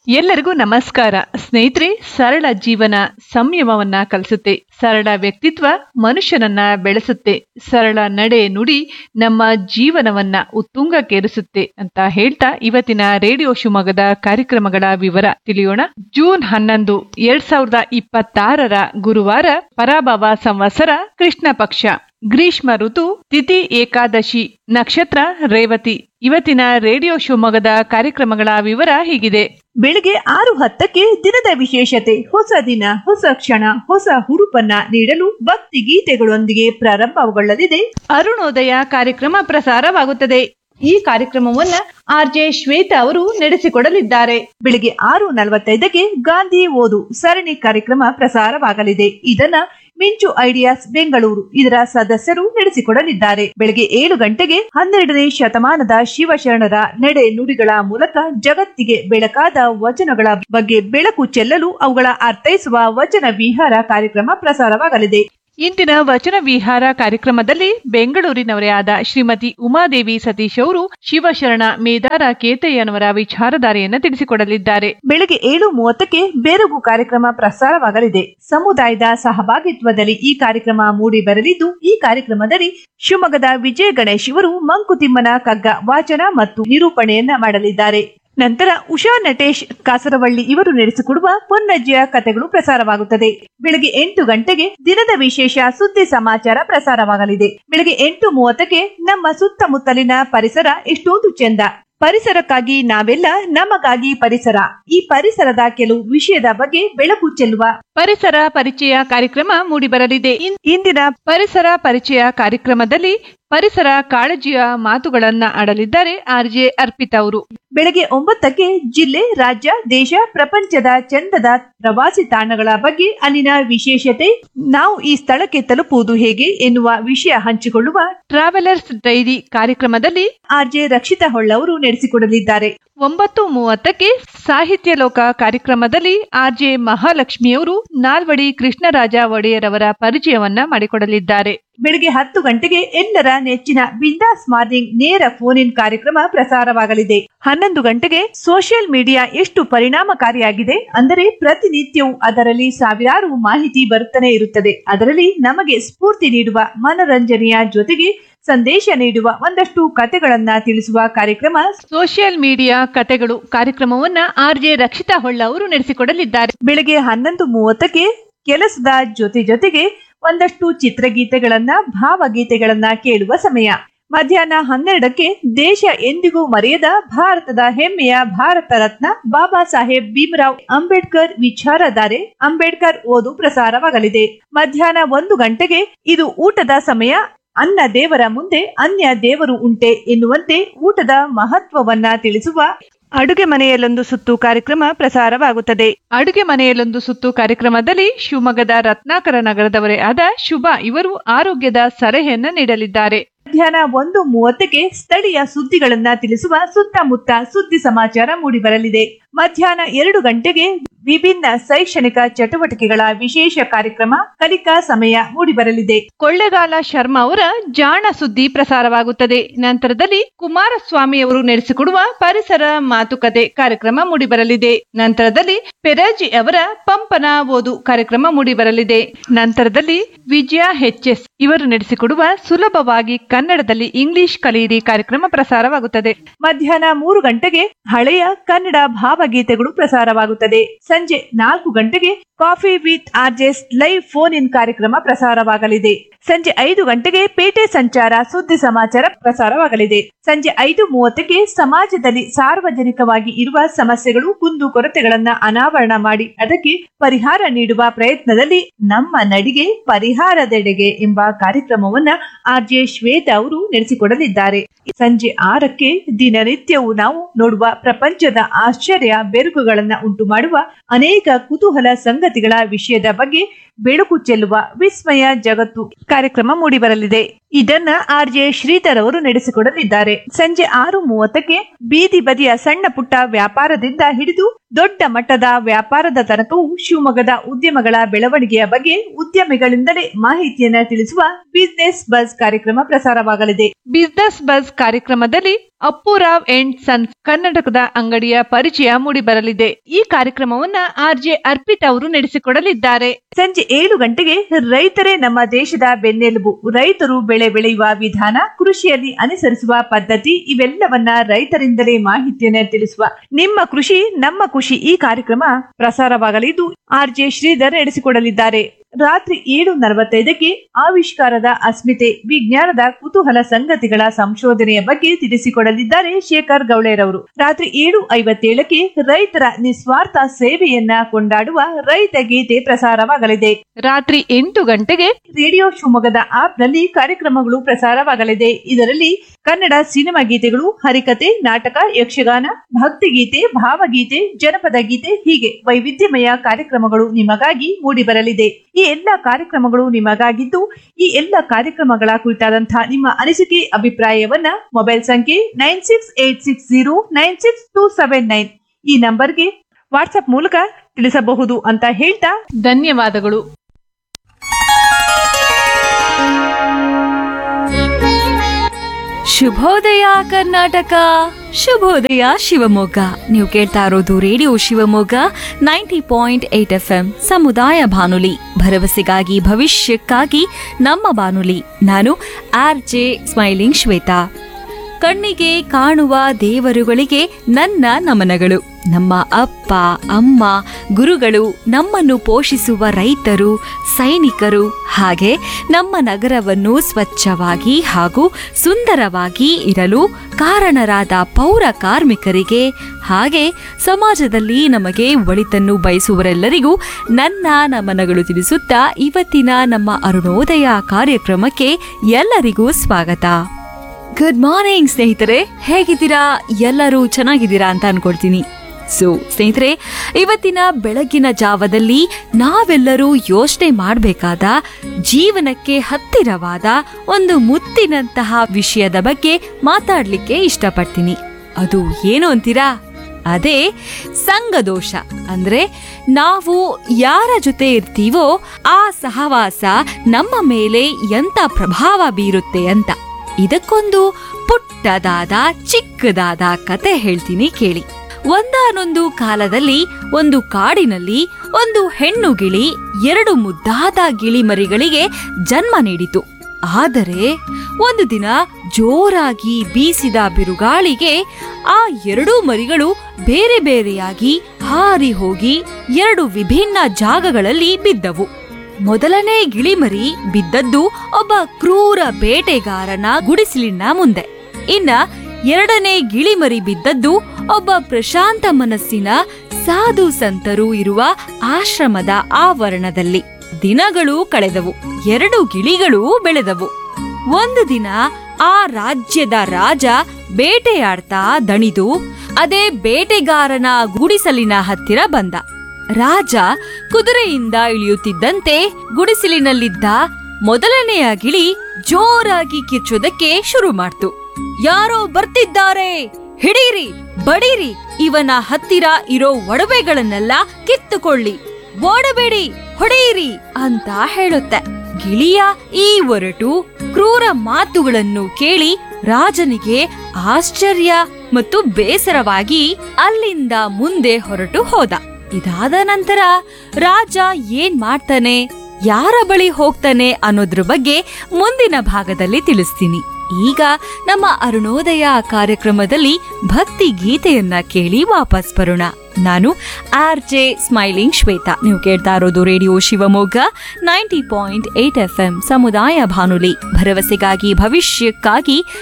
ಎಲ್ಲರಿಗೂ ನಮಸ್ಕಾರ. ಸ್ನೇಹಿತರೆ, ಸರಳ ಜೀವನ ಸಂಯಮವನ್ನ ಕಲಿಸುತ್ತೆ. ಸರಳ ವ್ಯಕ್ತಿತ್ವ ಮನುಷ್ಯನನ್ನ ಬೆಳೆಸುತ್ತೆ. ಸರಳ ನಡೆ ನುಡಿ ನಮ್ಮ ಜೀವನವನ್ನ ಉತ್ತುಂಗಕ್ಕೇರಿಸುತ್ತೆ ಅಂತ ಹೇಳ್ತಾ ಇವತ್ತಿನ ರೇಡಿಯೋ ಶಿವಮೊಗ್ಗದ ಕಾರ್ಯಕ್ರಮಗಳ ವಿವರ ತಿಳಿಯೋಣ. ಜೂನ್ 11, 2026 ಗುರುವಾರ, ಪರಾಭವ ಸಂವತ್ಸರ, ಕೃಷ್ಣ ಪಕ್ಷ, ಗ್ರೀಷ್ಮ ಋತು, ತಿಥಿ ಏಕಾದಶಿ, ನಕ್ಷತ್ರ ರೇವತಿ. ಇವತ್ತಿನ ರೇಡಿಯೋ ಶಿವಮೊಗ್ಗದ ಕಾರ್ಯಕ್ರಮಗಳ ವಿವರ ಹೀಗಿದೆ. ಬೆಳಿಗ್ಗೆ 6:10ಕ್ಕೆ ದಿನದ ವಿಶೇಷತೆ. ಹೊಸ ದಿನ, ಹೊಸ ಕ್ಷಣ, ಹೊಸ ಹುರುಪನ್ನ ನೀಡಲು ಭಕ್ತಿ ಗೀತೆಗಳೊಂದಿಗೆ ಪ್ರಾರಂಭಗೊಳ್ಳಲಿದೆ. ಅರುಣೋದಯ ಕಾರ್ಯಕ್ರಮ ಪ್ರಸಾರವಾಗುತ್ತದೆ. ಈ ಕಾರ್ಯಕ್ರಮವನ್ನ ಆರ್ಜೆ ಶ್ವೇತಾ ಅವರು ನಡೆಸಿಕೊಡಲಿದ್ದಾರೆ. ಬೆಳಿಗ್ಗೆ 6:45ಕ್ಕೆ ಗಾಂಧಿ ಓದು ಸರಣಿ ಕಾರ್ಯಕ್ರಮ ಪ್ರಸಾರವಾಗಲಿದೆ. ಇದನ್ನ ಮಿಂಚು ಐಡಿಯಾಸ್ ಬೆಂಗಳೂರು ಇದರ ಸದಸ್ಯರು ನಡೆಸಿಕೊಡಲಿದ್ದಾರೆ. ಬೆಳಗ್ಗೆ 7 ಗಂಟೆಗೆ 12ನೇ ಶತಮಾನದ ಶಿವಶರಣರ ನಡೆ ನುಡಿಗಳ ಮೂಲಕ ಜಗತ್ತಿಗೆ ಬೆಳಕಾದ ವಚನಗಳ ಬಗ್ಗೆ ಬೆಳಕು ಚೆಲ್ಲಲು ಅವುಗಳ ಅರ್ಥೈಸುವ ವಚನ ವಿಹಾರ ಕಾರ್ಯಕ್ರಮ ಪ್ರಸಾರವಾಗಲಿದೆ. ಇಂದಿನ ವಚನ ವಿಹಾರ ಕಾರ್ಯಕ್ರಮದಲ್ಲಿ ಬೆಂಗಳೂರಿನವರೇ ಆದ ಶ್ರೀಮತಿ ಉಮಾದೇವಿ ಸತೀಶ್ ಅವರು ಶಿವಶರಣ ಮೇದಾರ ಕೇತಯ್ಯನವರ ವಿಚಾರಧಾರೆಯನ್ನು ತಿಳಿಸಿಕೊಡಲಿದ್ದಾರೆ. ಬೆಳಗ್ಗೆ 7:30ಕ್ಕೆ ಬೆರಗು ಕಾರ್ಯಕ್ರಮ ಪ್ರಸಾರವಾಗಲಿದೆ. ಸಮುದಾಯದ ಸಹಭಾಗಿತ್ವದಲ್ಲಿ ಈ ಕಾರ್ಯಕ್ರಮ ಮೂಡಿ ಬರಲಿದ್ದು, ಈ ಕಾರ್ಯಕ್ರಮದಲ್ಲಿ ಶಿವಮೊಗ್ಗದ ವಿಜಯ ಗಣೇಶ್ ಇವರು ಮಂಕುತಿಮ್ಮನ ಕಗ್ಗ ವಾಚನ ಮತ್ತು ನಿರೂಪಣೆಯನ್ನ ಮಾಡಲಿದ್ದಾರೆ. ನಂತರ ಉಷಾ ನಟೇಶ್ ಕಾಸರವಳ್ಳಿ ಇವರು ನಡೆಸಿಕೊಡುವ ಪೊನ್ನಜ್ಜಿಯ ಕಥೆಗಳು ಪ್ರಸಾರವಾಗುತ್ತದೆ. ಬೆಳಗ್ಗೆ 8 ಗಂಟೆಗೆ ದಿನದ ವಿಶೇಷ ಸುದ್ದಿ ಸಮಾಚಾರ ಪ್ರಸಾರವಾಗಲಿದೆ. ಬೆಳಗ್ಗೆ 8:30ಕ್ಕೆ ನಮ್ಮ ಸುತ್ತಮುತ್ತಲಿನ ಪರಿಸರ ಎಷ್ಟೊಂದು ಚೆಂದ, ಪರಿಸರಕ್ಕಾಗಿ ನಾವೆಲ್ಲ, ನಮಗಾಗಿ ಪರಿಸರ, ಈ ಪರಿಸರದ ಕೆಲವು ವಿಷಯದ ಬಗ್ಗೆ ಬೆಳಕು ಚೆಲ್ಲುವ ಪರಿಸರ ಪರಿಚಯ ಕಾರ್ಯಕ್ರಮ ಮೂಡಿಬರಲಿದೆ. ಇಂದಿನ ಪರಿಸರ ಪರಿಚಯ ಕಾರ್ಯಕ್ರಮದಲ್ಲಿ ಪರಿಸರ ಕಾಳಜಿಯ ಮಾತುಗಳನ್ನ ಆಡಲಿದ್ದಾರೆ ಆರ್ಜೆ ಅರ್ಪಿತಾ ಅವರು. ಬೆಳಗ್ಗೆ 9ಕ್ಕೆ ಜಿಲ್ಲೆ, ರಾಜ್ಯ, ದೇಶ, ಪ್ರಪಂಚದ ಚಂದದ ಪ್ರವಾಸಿ ತಾಣಗಳ ಬಗ್ಗೆ, ಅಲ್ಲಿನ ವಿಶೇಷತೆ, ನಾವು ಈ ಸ್ಥಳಕ್ಕೆ ತಲುಪುವುದು ಹೇಗೆ ಎನ್ನುವ ವಿಷಯ ಹಂಚಿಕೊಳ್ಳುವ ಟ್ರಾವೆಲರ್ಸ್ ಡೈರಿ ಕಾರ್ಯಕ್ರಮದಲ್ಲಿ ಆರ್ಜೆ ರಕ್ಷಿತಾ ಹೊಳ್ಳ ಅವರು ನಡೆಸಿಕೊಡಲಿದ್ದಾರೆ. 9:30ಕ್ಕೆ ಸಾಹಿತ್ಯ ಲೋಕ ಕಾರ್ಯಕ್ರಮದಲ್ಲಿ ಆರ್ಜೆ ಮಹಾಲಕ್ಷ್ಮಿಯವರು ನಾಲ್ವಡಿ ಕೃಷ್ಣರಾಜ ಒಡೆಯರ್ ಅವರ ಪರಿಚಯವನ್ನ ಮಾಡಿಕೊಡಲಿದ್ದಾರೆ. ಬೆಳಗ್ಗೆ 10 ಗಂಟೆಗೆ ಎಲ್ಲರ ನೆಚ್ಚಿನ ಬಿಂದಾಸ್ ಮಾರ್ನಿಂಗ್ ನೇರ ಫೋನ್ ಇನ್ ಕಾರ್ಯಕ್ರಮ ಪ್ರಸಾರವಾಗಲಿದೆ. 11 ಗಂಟೆಗೆ ಸೋಷಿಯಲ್ ಮೀಡಿಯಾ ಎಷ್ಟು ಪರಿಣಾಮಕಾರಿಯಾಗಿದೆ ಅಂದರೆ ಪ್ರತಿನಿತ್ಯವೂ ಅದರಲ್ಲಿ ಸಾವಿರಾರು ಮಾಹಿತಿ ಬರುತ್ತಾನೆ ಇರುತ್ತದೆ. ಅದರಲ್ಲಿ ನಮಗೆ ಸ್ಫೂರ್ತಿ ನೀಡುವ, ಮನರಂಜನೆಯ ಜೊತೆಗೆ ಸಂದೇಶ ನೀಡುವ ಒಂದಷ್ಟು ಕಥೆಗಳನ್ನ ತಿಳಿಸುವ ಕಾರ್ಯಕ್ರಮ ಸೋಷಿಯಲ್ ಮೀಡಿಯಾ ಕಥೆಗಳು ಕಾರ್ಯಕ್ರಮವನ್ನ ಆರ್ಜೆ ರಕ್ಷಿತಾ ಹೊಳ್ಳ ಅವರು ನಡೆಸಿಕೊಡಲಿದ್ದಾರೆ. ಬೆಳಗ್ಗೆ 11:30ಕ್ಕೆ ಕೆಲಸದ ಜೊತೆಗೆ ಒಂದಷ್ಟು ಚಿತ್ರಗೀತೆಗಳನ್ನ, ಭಾವಗೀತೆಗಳನ್ನ ಕೇಳುವ ಸಮಯ. ಮಧ್ಯಾಹ್ನ 12ಕ್ಕೆ ದೇಶ ಎಂದಿಗೂ ಮರೆಯದ ಭಾರತದ ಹೆಮ್ಮೆಯ ಭಾರತ ರತ್ನ ಬಾಬಾ ಸಾಹೇಬ್ ಭೀಮರಾವ್ ಅಂಬೇಡ್ಕರ್ ವಿಚಾರಧಾರೆ, ಅಂಬೇಡ್ಕರ್ ಓದು ಪ್ರಸಾರವಾಗಲಿದೆ. ಮಧ್ಯಾಹ್ನ 1 ಗಂಟೆಗೆ ಇದು ಊಟದ ಸಮಯ, ಅನ್ನ ದೇವರ ಮುಂದೆ ಅನ್ಯ ದೇವರು ಉಂಟೆ ಎನ್ನುವಂತೆ ಊಟದ ಮಹತ್ವವನ್ನ ತಿಳಿಸುವ ಅಡುಗೆ ಮನೆಯಲ್ಲೊಂದು ಸುತ್ತು ಕಾರ್ಯಕ್ರಮ ಪ್ರಸಾರವಾಗುತ್ತದೆ. ಅಡುಗೆ ಮನೆಯಲ್ಲೊಂದು ಸುತ್ತು ಕಾರ್ಯಕ್ರಮದಲ್ಲಿ ಶಿವಮೊಗ್ಗದ ರತ್ನಾಕರ ನಗರದವರೇ ಆದ ಶುಭಾ ಇವರು ಆರೋಗ್ಯದ ಸಲಹೆಯನ್ನ ನೀಡಲಿದ್ದಾರೆ. ಮಧ್ಯಾಹ್ನ 1:30ಕ್ಕೆ ಸ್ಥಳೀಯ ಸುದ್ದಿಗಳನ್ನ ತಿಳಿಸುವ ಸುತ್ತಮುತ್ತ ಸುದ್ದಿ ಸಮಾಚಾರ ಮೂಡಿಬರಲಿದೆ. ಮಧ್ಯಾಹ್ನ 2 ಗಂಟೆಗೆ ವಿಭಿನ್ನ ಶೈಕ್ಷಣಿಕ ಚಟುವಟಿಕೆಗಳ ವಿಶೇಷ ಕಾರ್ಯಕ್ರಮ ಕಲಿಕಾ ಸಮಯ ಮೂಡಿಬರಲಿದೆ. ಕೊಳ್ಳೆಗಾಲ ಶರ್ಮಾ ಅವರ ಜಾಣ ಸುದ್ದಿ ಪ್ರಸಾರವಾಗುತ್ತದೆ. ನಂತರದಲ್ಲಿ ಕುಮಾರಸ್ವಾಮಿ ಅವರು ನಡೆಸಿಕೊಡುವ ಪರಿಸರ ಮಾತುಕತೆ ಕಾರ್ಯಕ್ರಮ ಮೂಡಿಬರಲಿದೆ. ನಂತರದಲ್ಲಿ ಪೆರಾಜಿ ಅವರ ಪಂಪನ ಓದು ಕಾರ್ಯಕ್ರಮ ಮೂಡಿಬರಲಿದೆ. ನಂತರದಲ್ಲಿ ವಿಜಯ ಎಚ್.ಎಸ್. ಇವರು ನಡೆಸಿಕೊಡುವ ಸುಲಭವಾಗಿ ಕನ್ನಡದಲ್ಲಿ ಇಂಗ್ಲಿಷ್ ಕಲಿಯಿರಿ ಕಾರ್ಯಕ್ರಮ ಪ್ರಸಾರವಾಗುತ್ತದೆ. ಮಧ್ಯಾಹ್ನ 3 ಗಂಟೆಗೆ ಹಳೆಯ ಕನ್ನಡ ಭಾವಗೀತೆಗಳು ಪ್ರಸಾರವಾಗುತ್ತದೆ. ಸಂಜೆ 4 ಗಂಟೆಗೆ coffee with RJs live phone in ಕಾರ್ಯಕ್ರಮ ಪ್ರಸಾರವಾಗಲಿದೆ. ಸಂಜೆ 5 ಗಂಟೆಗೆ ಪೇಟೆ ಸಂಚಾರ ಸುದ್ದಿ ಸಮಾಚಾರ ಪ್ರಸಾರವಾಗಲಿದೆ. ಸಂಜೆ 5:30ಕ್ಕೆ ಸಮಾಜದಲ್ಲಿ ಸಾರ್ವಜನಿಕವಾಗಿ ಇರುವ ಸಮಸ್ಯೆಗಳು, ಕುಂದುಕೊರತೆಗಳನ್ನ ಅನಾವರಣ ಮಾಡಿ ಅದಕ್ಕೆ ಪರಿಹಾರ ನೀಡುವ ಪ್ರಯತ್ನದಲ್ಲಿ ನಮ್ಮ ನಡಿಗೆ ಪರಿಹಾರದೆಡೆಗೆ ಎಂಬ ಕಾರ್ಯಕ್ರಮವನ್ನ ಆರ್ಜೆ ಶ್ವೇತಾ ಅವರು ನಡೆಸಿಕೊಡಲಿದ್ದಾರೆ. ಸಂಜೆ 6ಕ್ಕೆ ದಿನನಿತ್ಯವೂ ನಾವು ನೋಡುವ ಪ್ರಪಂಚದ ಆಶ್ಚರ್ಯ ಬೆರುಕುಗಳನ್ನ ಉಂಟು ಮಾಡುವ ಅನೇಕ ಕುತೂಹಲ ಸಂಗತಿಗಳ ವಿಷಯದ ಬಗ್ಗೆ ಬೆಳಕು ಚೆಲ್ಲುವ ವಿಸ್ಮಯ ಜಗತ್ತು ಕಾರ್ಯಕ್ರಮ ಮೂಡಿಬರಲಿದೆ. ಇದನ್ನ ಆರ್ಜೆ ಶ್ರೀಧರ್ ಅವರು ನಡೆಸಿಕೊಡಲಿದ್ದಾರೆ. ಸಂಜೆ 6:30ಕ್ಕೆ ಬೀದಿ ಬದಿಯ ಸಣ್ಣ ಪುಟ್ಟ ವ್ಯಾಪಾರದಿಂದ ಹಿಡಿದು ದೊಡ್ಡ ಮಟ್ಟದ ವ್ಯಾಪಾರದ ತನಕವೂ ಶಿವಮೊಗ್ಗದ ಉದ್ಯಮಗಳ ಬೆಳವಣಿಗೆಯ ಬಗ್ಗೆ ಉದ್ಯಮಿಗಳಿಂದಲೇ ಮಾಹಿತಿಯನ್ನ ತಿಳಿಸುವ ಬಿಸಿನೆಸ್ ಬಸ್ ಕಾರ್ಯಕ್ರಮ ಪ್ರಸಾರವಾಗಲಿದೆ. ಬಿಸಿನೆಸ್ ಬಸ್ ಕಾರ್ಯಕ್ರಮದಲ್ಲಿ ಅಪ್ಪುರಾವ್ ಅಂಡ್ ಸನ್ಸ್ ಕನ್ನಡಕದ ಅಂಗಡಿಯ ಪರಿಚಯ ಮೂಡಿಬರಲಿದೆ. ಈ ಕಾರ್ಯಕ್ರಮವನ್ನ ಆರ್ಜೆ ಅರ್ಪಿತಾ ಅವರು ನಡೆಸಿಕೊಡಲಿದ್ದಾರೆ. ಸಂಜೆ 7 ಗಂಟೆಗೆ ರೈತರೇ ನಮ್ಮ ದೇಶದ ಬೆನ್ನೆಲುಬು, ರೈತರು ಬೆಳೆ ಬೆಳೆಯುವ ವಿಧಾನ, ಕೃಷಿಯಲ್ಲಿ ಅನುಸರಿಸುವ ಪದ್ಧತಿ ಇವೆಲ್ಲವನ್ನ ರೈತರಿಂದಲೇ ಮಾಹಿತಿಯನ್ನ ತಿಳಿಸುವ ನಿಮ್ಮ ಕೃಷಿ ನಮ್ಮ ಖುಷಿ ಈ ಕಾರ್ಯಕ್ರಮ ಪ್ರಸಾರವಾಗಲಿದ್ದು ಆರ್ಜೆ ಶ್ರೀಧರ್ ನಡೆಸಿಕೊಡಲಿದ್ದಾರೆ. ರಾತ್ರಿ 7:45ಕ್ಕೆ ಆವಿಷ್ಕಾರದ ಅಸ್ಮಿತೆ, ವಿಜ್ಞಾನದ ಕುತೂಹಲ ಸಂಗತಿಗಳ ಸಂಶೋಧನೆಯ ಬಗ್ಗೆ ತಿಳಿಸಿಕೊಡಲಿದ್ದಾರೆ ಶೇಖರ್ ಗೌಳೇರವರು. ರಾತ್ರಿ 7:57ಕ್ಕೆ ರೈತರ ನಿಸ್ವಾರ್ಥ ಸೇವೆಯನ್ನ ಕೊಂಡಾಡುವ ರೈತ ಗೀತೆ ಪ್ರಸಾರವಾಗಲಿದೆ. ರಾತ್ರಿ 8 ಗಂಟೆಗೆ ರೇಡಿಯೋ ಶಿವಮೊಗ್ಗದ ಆಪ್ನಲ್ಲಿ ಕಾರ್ಯಕ್ರಮಗಳು ಪ್ರಸಾರವಾಗಲಿದೆ. ಇದರಲ್ಲಿ ಕನ್ನಡ ಸಿನಿಮಾ ಗೀತೆಗಳು, ಹರಿಕತೆ, ನಾಟಕ, ಯಕ್ಷಗಾನ, ಭಕ್ತಿಗೀತೆ, ಭಾವಗೀತೆ, ಜನಪದ ಗೀತೆ ಹೀಗೆ ವೈವಿಧ್ಯಮಯ ಕಾರ್ಯಕ್ರಮಗಳು ನಿಮಗಾಗಿ ಮೂಡಿಬರಲಿದೆ. ಈ ಎಲ್ಲ ಕಾರ್ಯಕ್ರಮಗಳು ನಿಮಗಾಗಿದ್ದು, ಈ ಎಲ್ಲ ಕಾರ್ಯಕ್ರಮಗಳ ಕುರಿತಾದಂತಹ ನಿಮ್ಮ ಅನಿಸಿಕೆ ಅಭಿಪ್ರಾಯವನ್ನ ಮೊಬೈಲ್ ಸಂಖ್ಯೆ 9686096279 ಈ ನಂಬರ್ಗೆ ವಾಟ್ಸ್ಆಪ್ ಮೂಲಕ ತಿಳಿಸಬಹುದು ಅಂತ ಹೇಳ್ತಾ ಧನ್ಯವಾದಗಳು. ಶುಭೋದಯ ಕರ್ನಾಟಕ, ಶುಭೋದಯ ಶಿವಮೊಗ್ಗ. ನೀವು ಕೇಳ್ತಾ ಇರೋದು ರೇಡಿಯೋ ಶಿವಮೊಗ್ಗ 90.8 FM ಸಮುದಾಯ ಬಾನುಲಿ, ಭರವಸೆಗಾಗಿ ಭವಿಷ್ಯಕ್ಕಾಗಿ ನಮ್ಮ ಬಾನುಲಿ. ನಾನು ಆರ್ಜೆ ಸ್ಮೈಲಿಂಗ್ ಶ್ವೇತಾ. ಕಣ್ಣಿಗೆ ಕಾಣುವ ದೇವರುಗಳಿಗೆ ನನ್ನ ನಮನಗಳು. ನಮ್ಮ ಅಪ್ಪ ಅಮ್ಮ, ಗುರುಗಳು, ನಮ್ಮನ್ನು ಪೋಷಿಸುವ ರೈತರು, ಸೈನಿಕರು, ಹಾಗೆ ನಮ್ಮ ನಗರವನ್ನು ಸ್ವಚ್ಛವಾಗಿ ಹಾಗೂ ಸುಂದರವಾಗಿ ಇರಲು ಕಾರಣರಾದ ಪೌರ ಕಾರ್ಮಿಕರಿಗೆ, ಹಾಗೆ ಸಮಾಜದಲ್ಲಿ ನಮಗೆ ಒಳಿತನ್ನು ಬಯಸುವರೆಲ್ಲರಿಗೂ ನನ್ನ ನಮನಗಳು ತಿಳಿಸುತ್ತಾ ಇವತ್ತಿನ ನಮ್ಮ ಅರುಣೋದಯ ಕಾರ್ಯಕ್ರಮಕ್ಕೆ ಎಲ್ಲರಿಗೂ ಸ್ವಾಗತ. ಗುಡ್ ಮಾರ್ನಿಂಗ್ ಸ್ನೇಹಿತರೆ, ಹೇಗಿದ್ದೀರಾ? ಎಲ್ಲರೂ ಚೆನ್ನಾಗಿದ್ದೀರಾ ಅಂತ ಅನ್ಕೊಳ್ತೀನಿ. ಸ್ನೇಹಿತರೆ, ಇವತ್ತಿನ ಬೆಳಗಿನ ಜಾವದಲ್ಲಿ ನಾವೆಲ್ಲರೂ ಯೋಚನೆ ಮಾಡಬೇಕಾದ ಜೀವನಕ್ಕೆ ಹತ್ತಿರವಾದ ಒಂದು ಮುತ್ತಿನಂತಹ ವಿಷಯದ ಬಗ್ಗೆ ಮಾತಾಡ್ಲಿಕ್ಕೆ ಇಷ್ಟಪಡ್ತೀನಿ. ಅದು ಏನು ಅಂತೀರಾ? ಅದೇ ಸಂಘದೋಷ. ಅಂದ್ರೆ ನಾವು ಯಾರ ಜೊತೆ ಇರ್ತೀವೋ ಆ ಸಹವಾಸ ನಮ್ಮ ಮೇಲೆ ಎಂತ ಪ್ರಭಾವ ಬೀರುತ್ತೆ ಅಂತ. ಇದಕ್ಕೊಂದು ಪುಟ್ಟದಾದ ಚಿಕ್ಕದಾದ ಕತೆ ಹೇಳ್ತೀನಿ ಕೇಳಿ. ಒಂದಾನೊಂದು ಕಾಲದಲ್ಲಿ ಒಂದು ಕಾಡಿನಲ್ಲಿ ಒಂದು ಹೆಣ್ಣು ಗಿಳಿ 2 ಮುದ್ದಾದ ಗಿಳಿಮರಿಗಳಿಗೆ ಜನ್ಮ ನೀಡಿತು. ಆದರೆ ಒಂದು ದಿನ ಜೋರಾಗಿ ಬೀಸಿದ ಬಿರುಗಾಳಿಗೆ ಆ 2 ಮರಿಗಳು ಬೇರೆ ಬೇರೆಯಾಗಿ ಹಾರಿ ಹೋಗಿ 2 ವಿಭಿನ್ನ ಜಾಗಗಳಲ್ಲಿ ಬಿದ್ದವು. ಮೊದಲನೇ ಗಿಳಿಮರಿ ಬಿದ್ದದ್ದು ಒಬ್ಬ ಕ್ರೂರ ಬೇಟೆಗಾರನ ಗುಡಿಸಲಿನ ಮುಂದೆ. ಇನ್ನ 2ನೇ ಗಿಳಿಮರಿ ಬಿದ್ದದ್ದು ಒಬ್ಬ ಪ್ರಶಾಂತ ಮನಸ್ಸಿನ ಸಾಧು ಸಂತರು ಇರುವ ಆಶ್ರಮದ ಆವರಣದಲ್ಲಿ. ದಿನಗಳು ಕಳೆದವು, 2 ಗಿಳಿಗಳು ಬೆಳೆದವು. ಒಂದು ದಿನ ಆ ರಾಜ್ಯದ ರಾಜ ಬೇಟೆಯಾಡ್ತಾ ದಣಿದು ಅದೇ ಬೇಟೆಗಾರನ ಗುಡಿಸಲಿನ ಹತ್ತಿರ ಬಂದ. ರಾಜ ಕುದುರೆಯಿಂದ ಇಳಿಯುತ್ತಿದ್ದಂತೆ ಗುಡಿಸಲಿನಲ್ಲಿದ್ದ ಮೊದಲನೆಯ ಗಿಳಿ ಜೋರಾಗಿ ಕಿರ್ಚೋದಕ್ಕೆ ಶುರು ಮಾಡ್ತು. ಯಾರೋ ಬರ್ತಿದ್ದಾರೆ, ಹಿಡೀರಿ, ಬಡೀರಿ, ಇವನ ಹತ್ತಿರ ಇರೋ ಒಡವೆಗಳನ್ನೆಲ್ಲ ಕಿತ್ತುಕೊಳ್ಳಿ, ಓಡಬೇಡಿ, ಹೊಡೆಯಿರಿ ಅಂತ ಹೇಳುತ್ತೆ. ಗಿಳಿಯ ಈ ಒರಟು ಕ್ರೂರ ಮಾತುಗಳನ್ನು ಕೇಳಿ ರಾಜನಿಗೆ ಆಶ್ಚರ್ಯ ಮತ್ತು ಬೇಸರವಾಗಿ ಅಲ್ಲಿಂದ ಮುಂದೆ ಹೊರಟು ಹೋದ. ಇದಾದ ನಂತರ ರಾಜ ಏನ್ ಮಾಡ್ತಾನೆ, ಯಾರ ಬಳಿ ಹೋಗ್ತಾನೆ ಅನ್ನೋದ್ರ ಬಗ್ಗೆ ಮುಂದಿನ ಭಾಗದಲ್ಲಿ ತಿಳಿಸ್ತೀನಿ. ಈಗ ನಮ್ಮ ಅರುಣೋದಯ ಕಾರ್ಯಕ್ರಮದಲ್ಲಿ ಭಕ್ತಿ ಗೀತೆಯನ್ನ ಕೇಳಿ ವಾಪಸ್ ಬರೋಣ. ನಾನು ಆರ್ಜೆ ಸ್ಮೈಲಿಂಗ್ ಶ್ವೇತಾ. ನೀವು ಕೇಳ್ತಾ ಇರೋದು ರೇಡಿಯೋ ಶಿವಮೊಗ್ಗ 90.8 FM ಸಮುದಾಯ ಬಾನುಲಿ, ಭರವಸೆಗಾಗಿ ಭವಿಷ್ಯಕ್ಕಾಗಿ